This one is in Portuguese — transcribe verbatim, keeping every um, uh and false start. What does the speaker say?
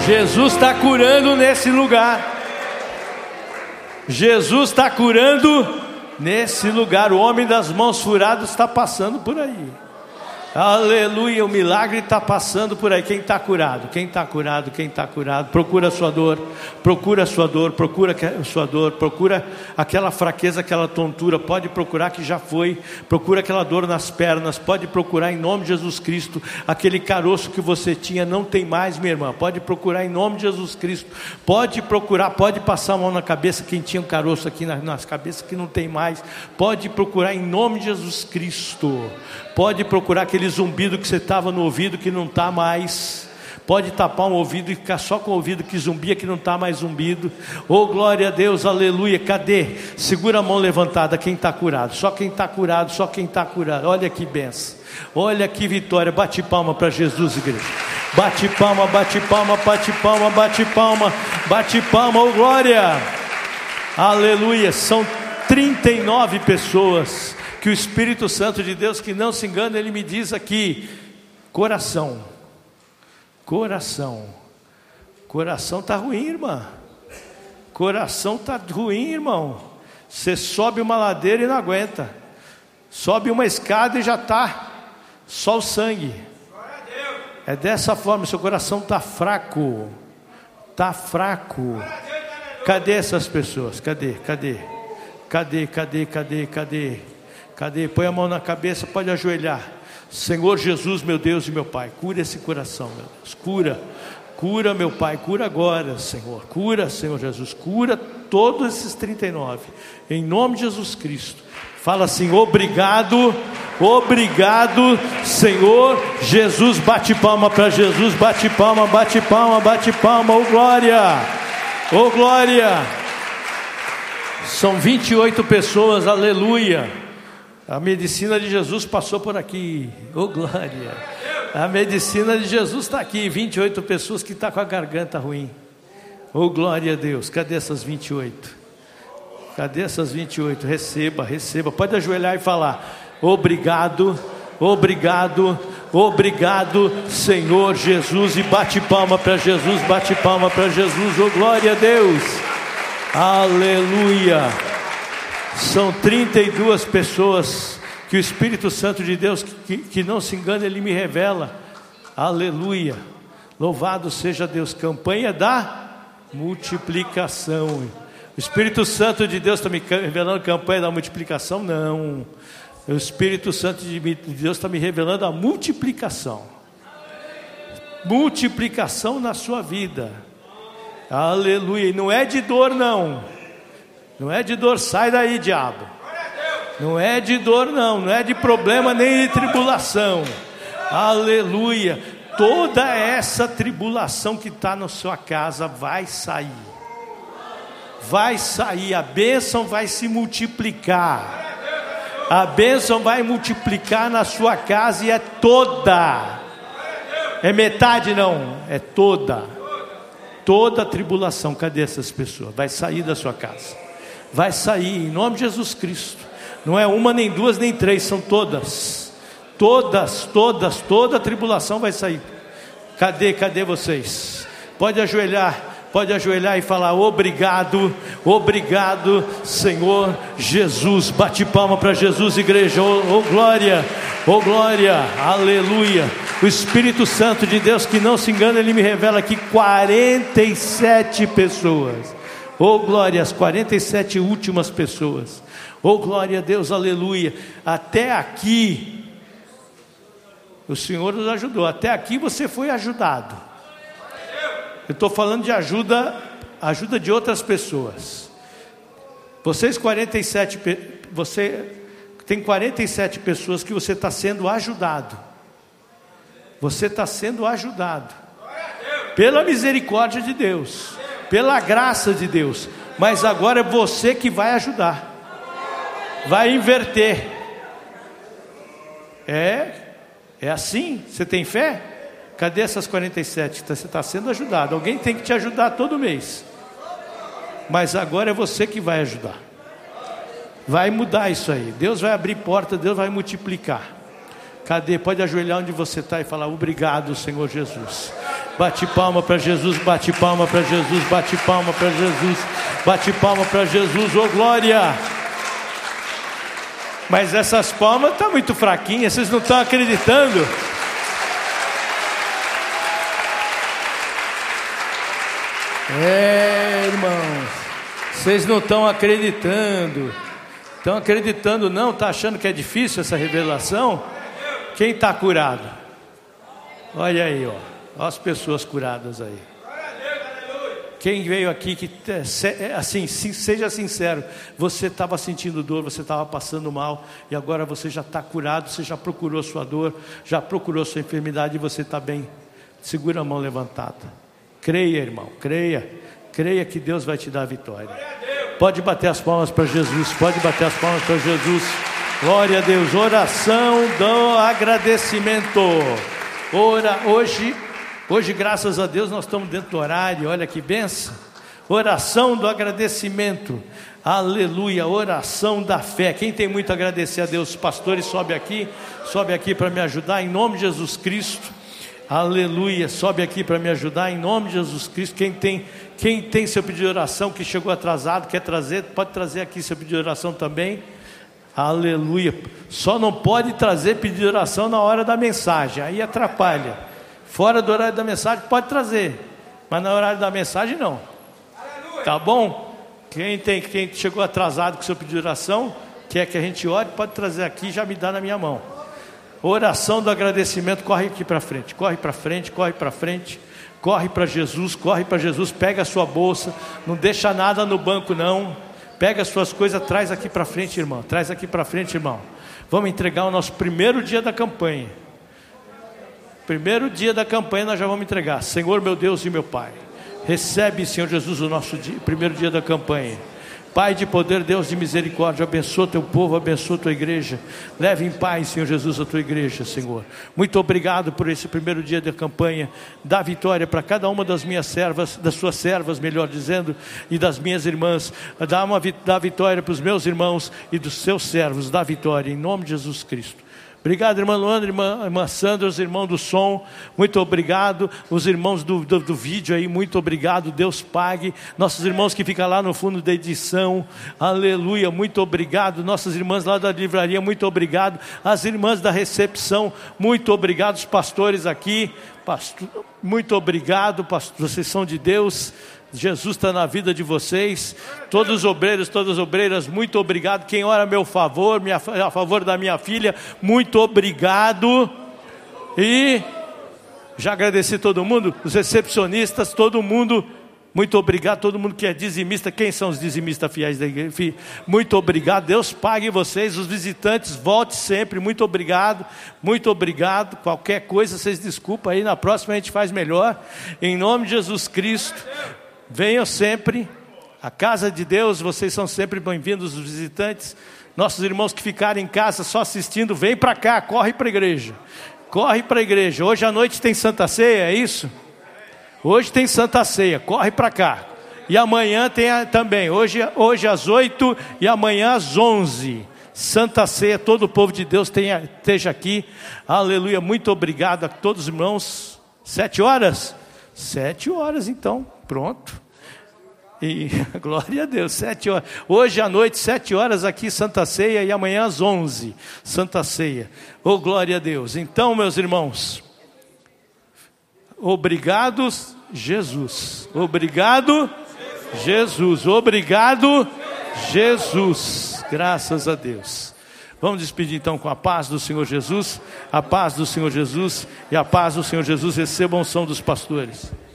Jesus está curando nesse lugar. Jesus está curando nesse lugar. O homem das mãos furadas está passando por aí. Aleluia, o milagre está passando por aí. Quem está curado? Quem está curado? Quem está curado? Procura a sua dor, procura a sua dor, procura a sua dor, procura aquela fraqueza, aquela tontura. Pode procurar que já foi. Procura aquela dor nas pernas. Pode procurar em nome de Jesus Cristo. Aquele caroço que você tinha não tem mais, minha irmã. Pode procurar em nome de Jesus Cristo. Pode procurar, pode passar a mão na cabeça quem tinha um caroço aqui nas, nas cabeças que não tem mais. Pode procurar em nome de Jesus Cristo. Pode procurar aquele zumbido que você estava no ouvido que não está mais. Pode tapar um ouvido e ficar só com o ouvido que zumbia, que não está mais zumbido. Oh, glória a Deus, aleluia. Cadê? Segura a mão levantada quem está curado. Só quem está curado, só quem está curado. Olha que benção, olha que vitória. Bate palma para Jesus, igreja. Bate palma, bate palma, bate palma, bate palma, bate palma, oh glória. Aleluia. São trinta e nove pessoas que o Espírito Santo de Deus, que não se engana, ele me diz aqui: coração, coração, coração está ruim, irmã, coração está ruim, irmão. Você sobe uma ladeira e não aguenta, sobe uma escada e já está só o sangue. É dessa forma, seu coração está fraco, está fraco. Cadê essas pessoas? Cadê, cadê, cadê, cadê, cadê, cadê? Cadê? Põe a mão na cabeça, pode ajoelhar. Senhor Jesus, meu Deus e meu Pai, cura esse coração, meu Deus, cura, cura, meu Pai, cura agora, Senhor, cura, Senhor Jesus, cura todos esses trinta e nove, em nome de Jesus Cristo. Fala assim: obrigado, obrigado, Senhor Jesus. Bate palma para Jesus, bate palma, bate palma, bate palma, oh glória, oh glória. São vinte e oito pessoas, aleluia. A medicina de Jesus passou por aqui, oh glória. A medicina de Jesus está aqui. Vinte e oito pessoas que estão com a garganta ruim, oh glória a Deus. Cadê essas vinte e oito? Cadê essas vinte e oito? Receba, receba. Pode ajoelhar e falar: obrigado, obrigado, obrigado, Senhor Jesus. E bate palma para Jesus, bate palma para Jesus, oh glória a Deus, aleluia. São trinta e duas pessoas que o Espírito Santo de Deus, que, que não se engana, ele me revela. Aleluia, louvado seja Deus. Campanha da multiplicação. O Espírito Santo de Deus está me revelando campanha da multiplicação? Não, o Espírito Santo de Deus está me revelando a multiplicação. Multiplicação na sua vida. Aleluia. E não é de dor, não. Não é de dor, sai daí, diabo. Não é de dor, não. Não é de problema nem de tribulação. Aleluia. Toda essa tribulação que está na sua casa vai sair. Vai sair. A bênção vai se multiplicar. A bênção vai multiplicar na sua casa e é toda. É metade, não. É toda. Toda a tribulação. Cadê essas pessoas? Vai sair da sua casa. Vai sair em nome de Jesus Cristo. Não é uma, nem duas, nem três, são todas. Todas, todas, toda a tribulação vai sair. Cadê, cadê vocês? Pode ajoelhar, pode ajoelhar e falar: obrigado, obrigado, Senhor Jesus. Bate palma para Jesus, igreja. Oh, oh glória, oh glória, aleluia. O Espírito Santo de Deus, que não se engana, ele me revela aqui quarenta e sete pessoas. Oh glória, as quarenta e sete últimas pessoas. Oh glória a Deus, aleluia. Até aqui o Senhor nos ajudou. Até aqui você foi ajudado. Eu estou falando de ajuda, ajuda de outras pessoas. Vocês quarenta e sete, você tem quarenta e sete pessoas que você está sendo ajudado. Você está sendo ajudado pela misericórdia de Deus, pela graça de Deus. Mas agora é você que vai ajudar, vai inverter. É, é assim. Você tem fé? Cadê essas quarenta e sete? Você está sendo ajudado. Alguém tem que te ajudar todo mês. Mas agora é você que vai ajudar. Vai mudar isso aí. Deus vai abrir porta, Deus vai multiplicar. Cadê? Pode ajoelhar onde você está e falar: obrigado, Senhor Jesus. Bate palma para Jesus, bate palma para Jesus, bate palma para Jesus, bate palma para Jesus, ô glória! Mas essas palmas estão muito fraquinhas, vocês não estão acreditando? É, irmãos, vocês não estão acreditando. Estão acreditando não? Está achando que é difícil essa revelação? Quem está curado? Olha aí, ó, ó as pessoas curadas aí. Quem veio aqui, que assim, seja sincero, você estava sentindo dor, você estava passando mal, e agora você já está curado, você já procurou sua dor, já procurou sua enfermidade, e você está bem. Segura a mão levantada. Creia, irmão, creia, creia que Deus vai te dar a vitória. Pode bater as palmas para Jesus, pode bater as palmas para Jesus. Glória a Deus. Oração do agradecimento. Ora, hoje, hoje, graças a Deus, nós estamos dentro do horário. Olha que bênção. Oração do agradecimento. Aleluia. Oração da fé. Quem tem muito a agradecer a Deus, pastores, sobe aqui, sobe aqui para me ajudar em nome de Jesus Cristo. Aleluia, sobe aqui para me ajudar em nome de Jesus Cristo. Quem tem, quem tem seu pedido de oração, que chegou atrasado, quer trazer, pode trazer aqui seu pedido de oração também. Aleluia. Só não pode trazer pedido de oração na hora da mensagem, aí atrapalha. Fora do horário da mensagem pode trazer, mas no horário da mensagem não. Tá bom? Quem, tem, quem chegou atrasado com seu pedido de oração, quer que a gente ore, pode trazer aqui e já me dá na minha mão. Oração do agradecimento, corre aqui para frente, corre para frente, corre para frente, corre para Jesus, corre para Jesus, pega a sua bolsa, não deixa nada no banco não, pega as suas coisas, traz aqui para frente, irmão, traz aqui para frente, irmão. Vamos entregar o nosso primeiro dia da campanha. Primeiro dia da campanha nós já vamos entregar. Senhor meu Deus e meu Pai, recebe, Senhor Jesus, o nosso dia, primeiro dia da campanha. Pai de poder, Deus de misericórdia, abençoa teu povo, abençoa tua igreja. Leve em paz, Senhor Jesus, a tua igreja, Senhor. Muito obrigado por esse primeiro dia da campanha. Dá vitória para cada uma das minhas servas, das suas servas, melhor dizendo, e das minhas irmãs. Dá, uma, dá vitória para os meus irmãos e dos seus servos. Dá vitória, em nome de Jesus Cristo. Obrigado, irmã Luandra, irmã, irmã Sandra, os irmãos do som, muito obrigado. Os irmãos do, do, do vídeo aí, muito obrigado. Deus pague. Nossos irmãos que ficam lá no fundo da edição, aleluia, muito obrigado. Nossas irmãs lá da livraria, muito obrigado. As irmãs da recepção, muito obrigado. Os pastores aqui, pastor, muito obrigado, pastor, vocês são de Deus. Jesus está na vida de vocês. Todos os obreiros, todas as obreiras, muito obrigado. Quem ora a meu favor, minha, a favor da minha filha, muito obrigado. E já agradeci todo mundo, os recepcionistas, todo mundo, muito obrigado. Todo mundo que é dizimista, quem são os dizimistas fiéis da igreja? Muito obrigado, Deus pague vocês. Os visitantes, volte sempre, muito obrigado. Muito obrigado, qualquer coisa vocês desculpem aí, na próxima a gente faz melhor. Em nome de Jesus Cristo. Venham sempre, a casa de Deus, vocês são sempre bem-vindos, os visitantes. Nossos irmãos que ficarem em casa só assistindo, vem para cá, corre para a igreja. Corre para a igreja, hoje à noite tem Santa Ceia, é isso? Hoje tem Santa Ceia, corre para cá. E amanhã tem a, também, hoje, hoje às oito e amanhã às onze. Santa Ceia, todo o povo de Deus tenha, esteja aqui. Aleluia, muito obrigado a todos os irmãos. Sete horas? Sete horas então. Pronto, e glória a Deus, sete horas, hoje à noite, sete horas aqui, Santa Ceia, e amanhã às onze, Santa Ceia, oh glória a Deus. Então meus irmãos, obrigado Jesus, obrigado Jesus, obrigado Jesus, graças a Deus. Vamos despedir então com a paz do Senhor Jesus, a paz do Senhor Jesus, e a paz do Senhor Jesus, recebam o som dos pastores.